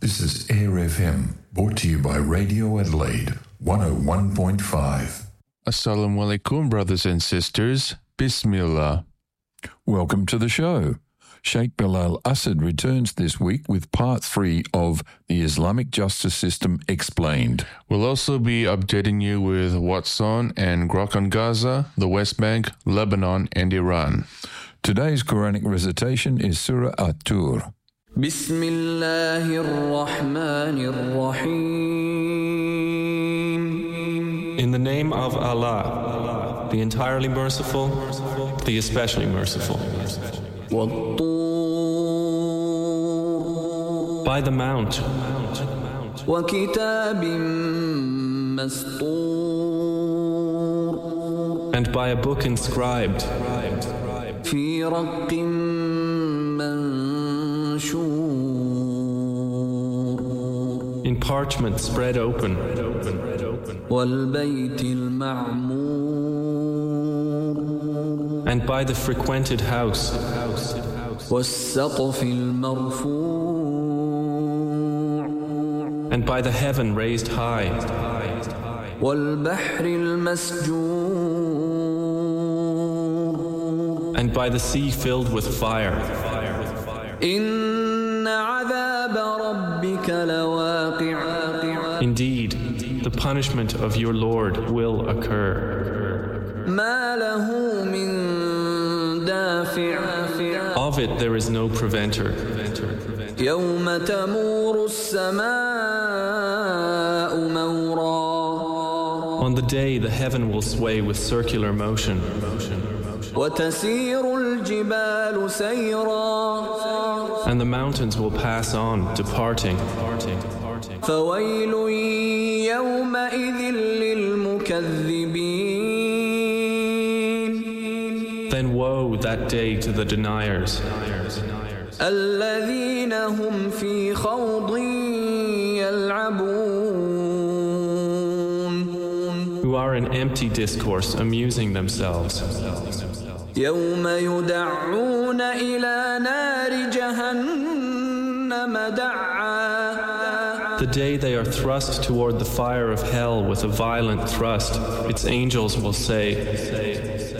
This is Air FM, brought to you by Radio Adelaide 101.5. Assalamu alaikum, brothers and sisters. Bismillah. Welcome to the show. Sheikh Bilal Asad returns this week with part 3 of The Islamic Justice System Explained. We'll also be updating you with what's on and grok on Gaza, the West Bank, Lebanon, and Iran. Today's Quranic recitation is Surah At-Tur. Bismillahir Rahmanir Rahim. In the name of Allah, the entirely merciful, the especially merciful. By the Mount. وَكِتَابٍ مَسْطُورٍ. And by a book inscribed. فِي رَقٍّ منشور. In parchment spread open. وَالْبَيْتِ الْمَعْمُورِ. And by the frequented house. وَالسَّقْفِ الْمَرْفُوعِ. And by the heaven raised high. وَالْبَحْرِ الْمَسْجُورِ. And by the sea filled with fire. إِنَّ عَذَابَ رَبِّكَ لَوَاقِعٌ. Indeed, the punishment of your Lord will occur. مَا لَهُ مِن دَافِعٍ. Of it there is no preventer. يَوْمَ تَمُورُ السَّمَاءُ مَوْرًا. On the day the heaven will sway with circular motion. وَتَسِيرُ الْجِبَالُ سَيْرًا. And the mountains will pass on, departing. فَوَيْلٌ يَوْمَئِذٍ لِلْمُكَذِّبِينَ. Then woe that day to the deniers. الَّذِينَ هُمْ فِي خَوْضٍ يَلْعَبُونَ. Who are in empty discourse, amusing themselves. يَوْمَ يُدَعُّونَ إِلَى نَارِ جَهَنَّمَ دَعًّا. The day they are thrust toward the fire of hell with a violent thrust, its angels will say,